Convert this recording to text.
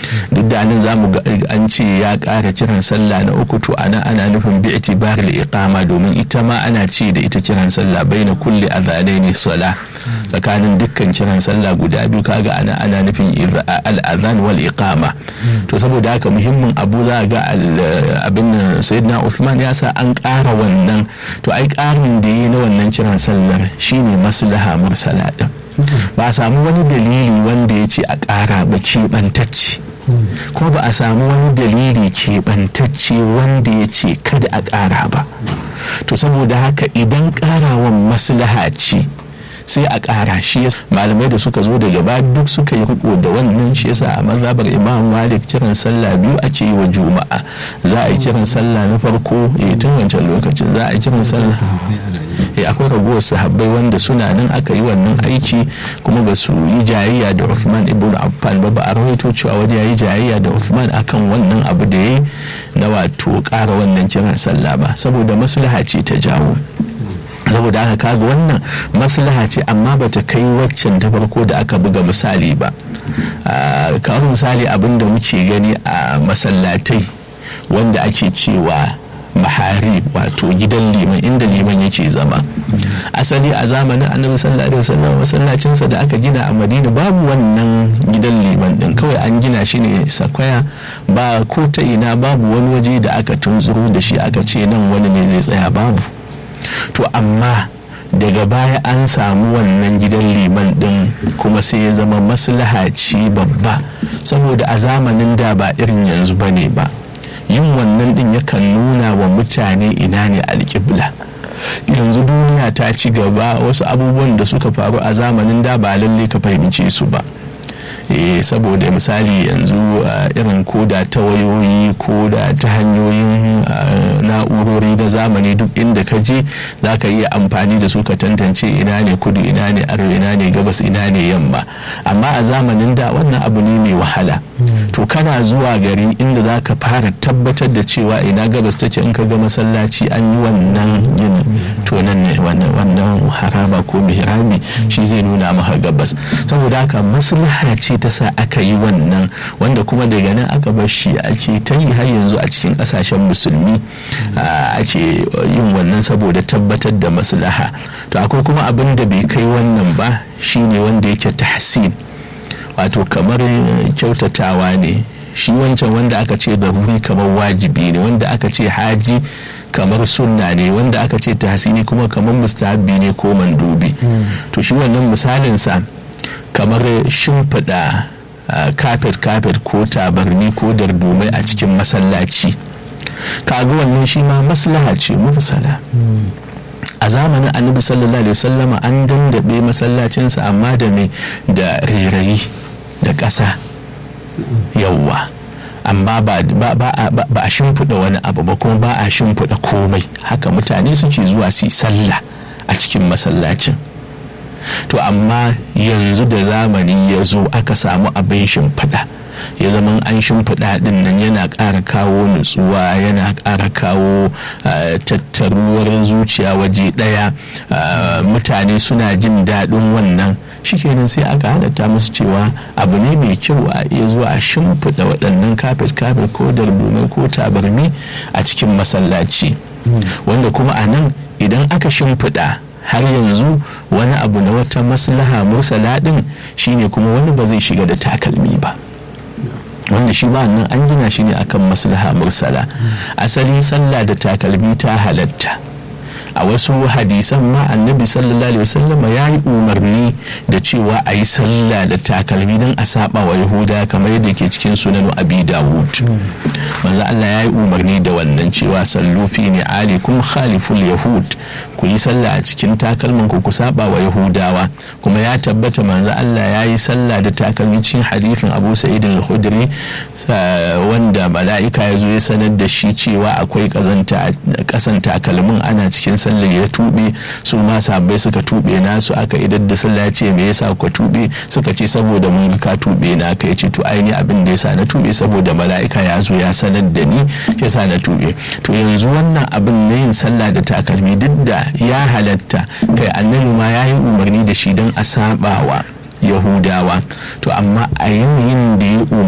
duk da nan zamu ga an ce ya ƙara kiran sallah na uku, to ana nufin bi itibar al-iqama, domin ita ma ana ce da ita kiran sallah baina kulli adhanaini salah, tsakanin dukkan kiran sallah guda biyu, kaga ana nufin al-adhan wal iqama. to saboda haka muhimmin abu za ga abin sayyidina Uthman ya sa an ƙara wannan, to ai ƙarin da yi na wannan kiran sallar shine maslaha mursala din, ba a samu wani dalili wanda ya ce a ƙara ba keɓantacce, ko ba a samu wani dalili keɓantacce wanda ya ce kada a ƙara ba. to saboda haka idan ƙarawan maslaha ce sai a ƙara shi. Malamai da suka zo daga baya duk suka yi riko da wannan, shi yasa a mazhabar Imam Malik kiran sallah biyu ake yi wa juma'a. Za a yi kiran sallah na farko tun wancan lokacin za a yi kiran sallah, akwai ragowar sahabbai wanda suna nan aka yi wannan aiki kuma ba su yi jayayya da Uthman ibn Affan ba a rawaito cewa wani ya yi jayayya da Uthman akan wannan abu da ya yi na wato ƙara wannan kiran sallah ba, saboda maslaha ce ta jawo. saboda aka kaga wannan maslaha ce, amma bata kai waccan ta farko da aka buga misali ba. kamar misali abin da muke gani a masallatai wanda ake cewa mahari, wato gidan liman, inda liman yake zama. asali a zamanin annabi sallallahu alaihi wasallam masallacinsa da aka gina a Madina babu wannan gidan liman din, kawai an gina shi ne sakwaya, ba ko ta ina babu wani waje da aka tunzuro da shi aka ce nan wani ne zai tsaya, babu. to amma daga baya an samu wannan gidan liman din kuma sai ya zama maslaha ce babba, saboda a zamanin da ba irin yanzu bane ba, yin wannan din yakan nuna wa mutane ina ne alƙibla. yanzu duniya ta ci gaba, wasu abubuwan da suka faru a zamanin da ba lalle ka fahimce su ba. saboda misali yanzu irin koda ta wayoyi ko da ta hanyoyin na'urori na zamani, duk inda ka je za ka iya amfani da su ka tantance ina ne kudu, ina ne arewa, ina ne gabas, ina ne yamma. amma a zamanin da wannan abu ne mai wahala. to kana zuwa gari inda za ka fara tabbatar da cewa ina gabas take, in ka ga masallaci an yi wannan ginin, to nan ne wannan haraba ko mihrabi shi zai nuna maka gabas. saboda haka maslaha ce ta sa aka yi wannan, wanda kuma daga nan aka bar shi ake ta yi har yanzu a cikin kasashen musulmi ake yin wannan saboda tabbatar da maslaha. to akwai kuma abin da bai kai wannan ba, shine wanda yake tahsin, wato kamar kyautatawa ne. shi wancan wanda aka ce daruri kamar wajibi ne, wanda aka ce haji kamar sunna ne, wanda aka ce tahsini kuma kamar mustahabbi ne ko mandubi. to shi wannan misalinsa kamar shimfiɗa kafet ko tabarni ko dardumai a cikin masallaci, kaga wannan shi ma maslaha ce mursala. a zamanin annabi sallallahu alaihi wasallama an dandabe masallacinsa amma da mai da rairayi da ƙasa yawwa, amma ba a shimfiɗa wani abu ba, kuma ba a shimfiɗa komai, haka mutane suke zuwa su yi sallah a cikin masallacin. to amma yanzu da zamani ya zo aka samu abin shimfiɗa, ya zama an shimfiɗa ɗin nan yana ƙara kawo nutsuwa, yana ƙara kawo tattaruwar zuciya waje ɗaya, mutane suna jin daɗin wannan. shikenan sai aka halatta musu cewa abu ne mai kyau a iya zuwa a shimfiɗa waɗannan kafet ko dardumai ko tabarmi a cikin masallaci, wanda kuma a nan idan aka shimfiɗa har yanzu wani abu na wata maslaha mursala din shine kuma wani ba zai shiga da takalmi ba, wanda shi ba nan an gina shi ne akan maslaha mursala. asali sallah da takalmi ta halatta. a wasu hadisan ma annabi sallallahu alaihi wasallam ya yi umarni da cewa a yi sallah da takalmi don a saba wa yahuda, kamar yadda ke cikin sunan abi dawud. manzo Allah ya yi umarni da wannan cewa sallu fi ni'alikum khaliful yahud, ku yi sallah a cikin takalman ku saba wa yahudawa. kuma ya tabbata manzo Allah ya yi sallah da takalmi cikin hadisin Abu Sa'id al-Khudri, wanda mala'ika ya zo ya sanar da shi cewa akwai kasan takalmin ana cikin sallar ya tube, su ma sahabbai suka tube nasu, aka idar da sallah ya ce me yasa ku tube, suka ce saboda mun ka tube na kai, ce to aini abin da yasa na tube saboda mala'ika ya zo ya sanar da ni yasa na tube. to yanzu wannan abin na yin sallah da takalmi duk da ya halatta, kai annabi ma ya yi umarni da shi don a saba wa yahudawa, to amma a yanayin da ya